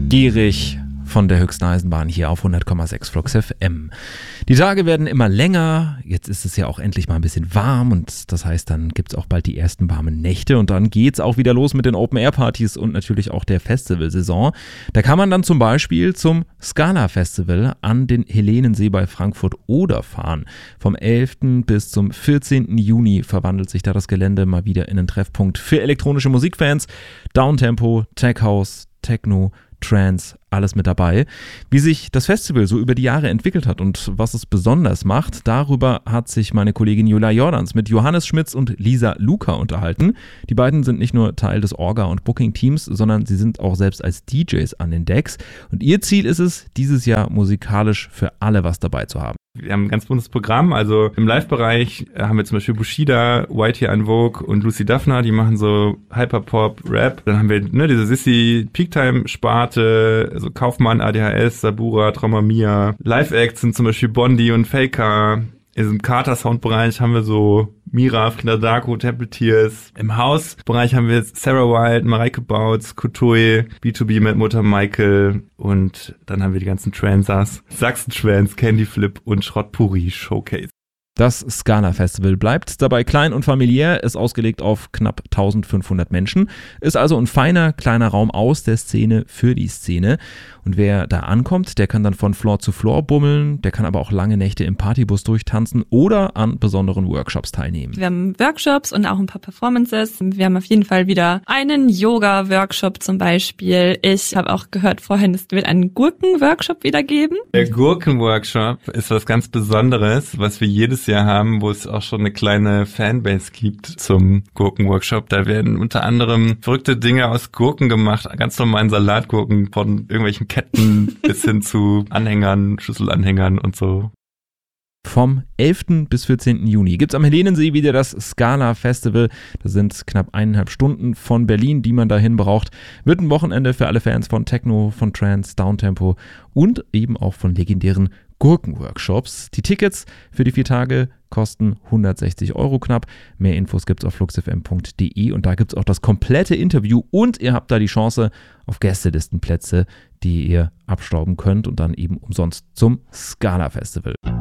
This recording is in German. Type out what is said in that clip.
Gierig von der höchsten Eisenbahn hier auf 100,6 Flux FM. Die Tage werden immer länger, jetzt ist es ja auch endlich mal ein bisschen warm und das heißt, dann gibt es auch bald die ersten warmen Nächte und dann geht's auch wieder los mit den Open-Air-Partys und natürlich auch der Festivalsaison. Da kann man dann zum Beispiel zum Scala-Festival an den Helenensee bei Frankfurt-Oder fahren. Vom 11. bis zum 14. Juni verwandelt sich da das Gelände mal wieder in einen Treffpunkt für elektronische Musikfans. Downtempo, Tech House, Techno, Trance, alles mit dabei. Wie sich das Festival so über die Jahre entwickelt hat und was es besonders macht, darüber hat sich meine Kollegin Julia Jordans mit Johannes Schmitz und Lisa Luca unterhalten. Die beiden sind nicht nur Teil des Orga- und Booking-Teams, sondern sie sind auch selbst als DJs an den Decks. Und ihr Ziel ist es, dieses Jahr musikalisch für alle was dabei zu haben. Wir haben ein ganz buntes Programm, also im Live-Bereich haben wir zum Beispiel Bushido, White Here and Vogue und Lucy Daphna, die machen so Hyperpop, Rap. Dann haben wir diese Sissy Peaktime-Sparte, also Kaufmann, ADHS, Sabura, Trauma Mia. Live-Acts sind zum Beispiel Bondi und Faker. Im Carter-Sound-Bereich haben wir so Mira, Frida Darko, Temple Tears. Im House-Bereich haben wir Sarah Wild, Mareike Bautz, Kutui, B2B mit Mutter Michael und dann haben wir die ganzen Transers, Sachsen-Trans, Candy Flip und Schrottpuri Showcase. Das Scala-Festival bleibt dabei klein und familiär, ist ausgelegt auf knapp 1500 Menschen, ist also ein feiner, kleiner Raum aus der Szene für die Szene. Und wer da ankommt, der kann dann von Floor zu Floor bummeln, der kann aber auch lange Nächte im Partybus durchtanzen oder an besonderen Workshops teilnehmen. Wir haben Workshops und auch ein paar Performances. Wir haben auf jeden Fall wieder einen Yoga-Workshop zum Beispiel. Ich habe auch gehört vorhin, es wird einen Gurken-Workshop wieder geben. Der Gurken-Workshop ist was ganz Besonderes, was wir jedes Jahr haben, wo es auch schon eine kleine Fanbase gibt zum Gurken-Workshop. Da werden unter anderem verrückte Dinge aus Gurken gemacht, ganz normalen Salatgurken von irgendwelchen Ketten bis hin zu Anhängern, Schlüsselanhängern und so. Vom 11. bis 14. Juni gibt's am Helenensee wieder das Scala-Festival. Das sind knapp 1,5 Stunden von Berlin, die man dahin braucht. Wird ein Wochenende für alle Fans von Techno, von Trance, Downtempo und eben auch von legendären Gurken-Workshops. Die Tickets für die 4 Tage kosten 160 € knapp. Mehr Infos gibt's auf fluxfm.de und da gibt's auch das komplette Interview und ihr habt da die Chance auf Gästelistenplätze, die ihr abstauben könnt und dann eben umsonst zum Scala-Festival.